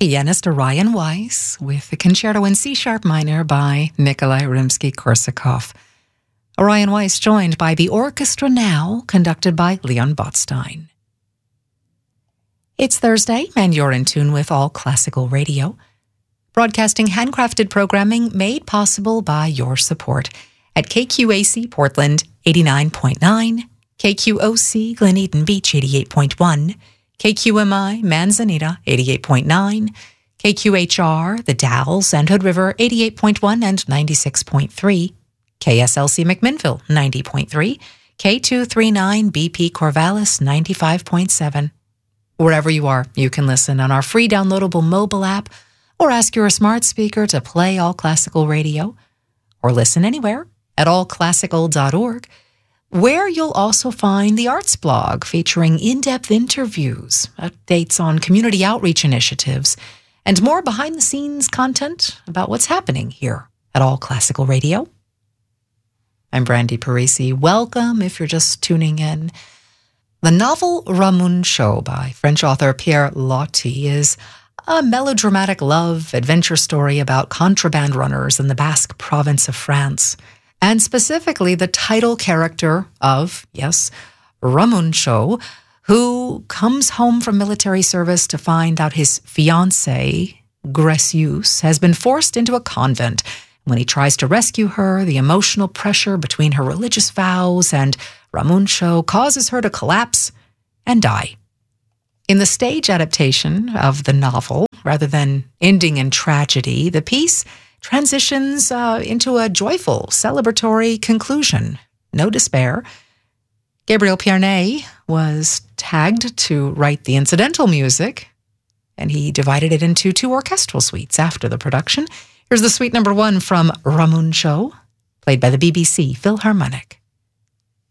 Pianist Orion Weiss with the Concerto in C-sharp minor by Nikolai Rimsky-Korsakov. Orion Weiss joined by the Orchestra Now, conducted by Leon Botstein. It's Thursday, and you're in tune with All Classical Radio, broadcasting handcrafted programming made possible by your support at KQAC Portland 89.9, KQOC Glen Eden Beach 88.1, KQMI Manzanita 88.9, KQHR The Dalles and Hood River 88.1 and 96.3, KSLC McMinnville 90.3, K239 BP Corvallis 95.7. Wherever you are, you can listen on our free downloadable mobile app or ask your smart speaker to play All Classical Radio, or listen anywhere at allclassical.org, where you'll also find the Arts blog featuring in-depth interviews, updates on community outreach initiatives, and more behind-the-scenes content about what's happening here at All Classical Radio. I'm Brandy Parisi. Welcome if you're just tuning in. The novel Ramon Show by French author Pierre Loti is a melodramatic love adventure story about contraband runners in the Basque province of France, and specifically the title character of, yes, Ramon Show, who comes home from military service to find out his fiancée, Gracieuse, has been forced into a convent. When he tries to rescue her, the emotional pressure between her religious vows and Ramon Show causes her to collapse and die. In the stage adaptation of the novel, rather than ending in tragedy, the piece transitions into a joyful, celebratory conclusion. No despair. Gabriel Pierney was tagged to write the incidental music, and he divided it into 2 orchestral suites after the production. Here's the suite number 1 from Ramon Show, played by the BBC Philharmonic.